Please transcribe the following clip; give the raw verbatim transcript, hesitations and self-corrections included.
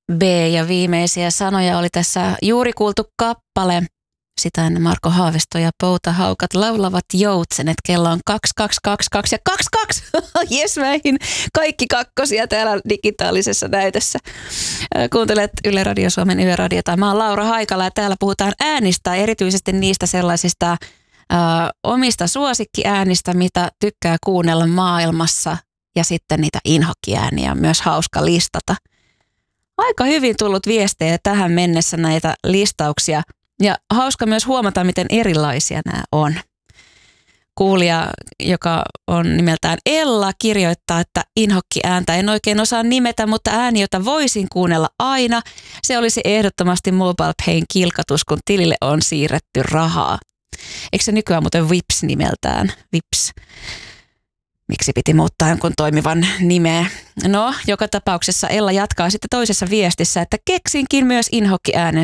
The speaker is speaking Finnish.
B ja viimeisiä sanoja oli tässä juuri kuultu kappale. Sitä ennen Marko Haavisto ja Poutahaukat laulavat joutsenet. Kello on kaksi kaksi kaksi kaksi ja kaksi kaksi. Jes, mäihin kaikki kakkosia täällä digitaalisessa näytössä. Kuuntelet Yle Radio Suomen Yöradiota. Mä oon Laura Haikala ja täällä puhutaan äänistä, erityisesti niistä sellaisista ö, omista suosikkiäänistä, mitä tykkää kuunnella maailmassa. Ja sitten niitä inhokkiääniä on myös hauska listata. Aika hyvin tullut viestejä tähän mennessä näitä listauksia. Ja hauska myös huomata, miten erilaisia nämä on. Kuulija, joka on nimeltään Ella, kirjoittaa, että inhokkiääntä en oikein osaa nimetä, mutta ääni, jota voisin kuunnella aina, se olisi ehdottomasti MobilePayn kilkatus, kun tilille on siirretty rahaa. Eikö se nykyään muuten Vips nimeltään? Vips. Miksi piti muuttaa jonkun toimivan nimeä? No, joka tapauksessa Ella jatkaa sitten toisessa viestissä, että keksinkin myös inhokkiäänen